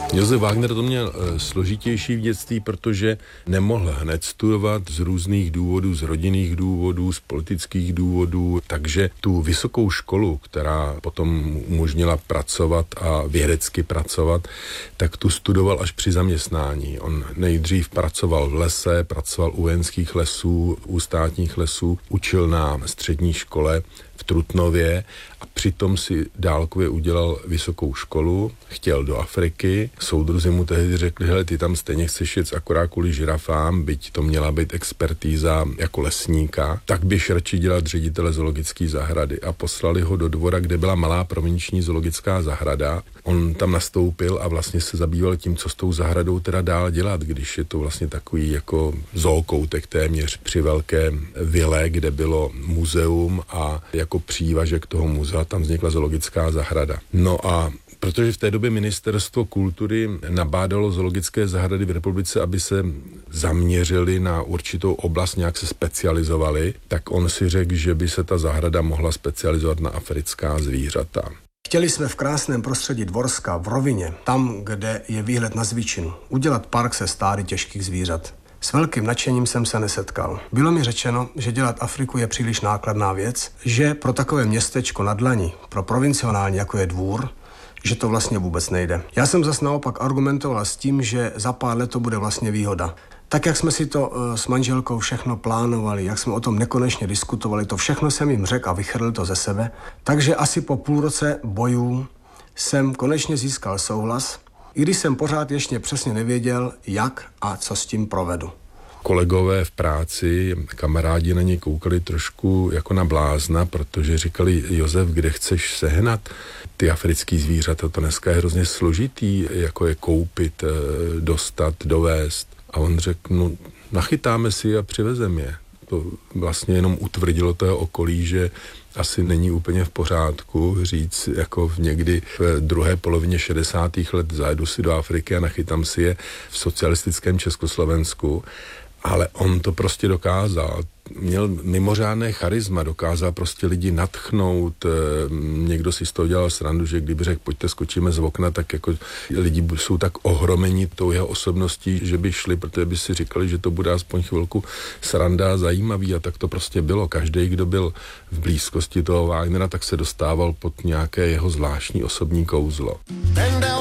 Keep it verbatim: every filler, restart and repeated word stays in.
Josef Wagner to měl složitější v dětství, protože nemohl hned studovat z různých důvodů, z rodinných důvodů, z politických důvodů, takže tu vysokou školu, která potom umožnila pracovat a vědecky pracovat, tak tu studoval až při zaměstnání. On nejdřív pracoval v lese, pracoval u vojenských lesů, u státních lesů, učil na střední škole v Trutnově a přitom si dálkově udělal vysokou školu, chtěl do Afriky. Soudruzi mu tehdy řekli, hele, ty tam stejně chceš jet akorát kvůli žirafám, byť to měla být expertíza jako lesníka, tak běž radši dělat ředitele zoologické zahrady a poslali ho do Dvora, kde byla malá provinční zoologická zahrada. On tam nastoupil a vlastně se zabýval tím, co s tou zahradou teda dál dělat, když je to vlastně takový jako zookoutek téměř při velké vile, kde bylo muzeum a jako přívažek toho muzea tam vznikla zoologická zahrada. No a protože v té době ministerstvo kultury nabádalo zoologické zahrady v republice, aby se zaměřili na určitou oblast, nějak se specializovali, tak on si řekl, že by se ta zahrada mohla specializovat na africká zvířata. Chtěli jsme v krásném prostředí Dvorska, v rovině, tam, kde je výhled na Zvičinu, udělat park se stády těžkých zvířat. S velkým nadšením jsem se nesetkal. Bylo mi řečeno, že dělat Afriku je příliš nákladná věc, že pro takové městečko na dlani, pro provincionální jako je Dvůr, že to vlastně vůbec nejde. Já jsem zas naopak argumentoval s tím, že za pár let to bude vlastně výhoda. Tak, jak jsme si to uh, s manželkou všechno plánovali, jak jsme o tom nekonečně diskutovali, to všechno jsem jim řekl a vychrlil to ze sebe. Takže asi po půl roce bojů jsem konečně získal souhlas, i když jsem pořád ještě přesně nevěděl, jak a co s tím provedu. Kolegové v práci, kamarádi na ně koukali trošku jako na blázna, protože říkali, Josef, kde chceš sehnat ty africký zvířata, to dneska je hrozně složitý, jako je koupit, dostat, dovést. A on řekl, no nachytáme si a přivezeme je. To vlastně jenom utvrdilo toho okolí, že asi není úplně v pořádku říct, jako v někdy v druhé polovině šedesátých let zajedu si do Afriky a nachytám si je v socialistickém Československu. Ale on to prostě dokázal. Měl mimořádné charisma, dokázal prostě lidi nadchnout. Někdo si z toho dělal srandu, že kdyby řekl, pojďte, skočíme z okna, tak jako lidi jsou tak ohromeni tou jeho osobností, že by šli, protože by si říkali, že to bude aspoň chvilku sranda a zajímavý a tak to prostě bylo. Každý, kdo byl v blízkosti toho Wagnera, tak se dostával pod nějaké jeho zvláštní osobní kouzlo.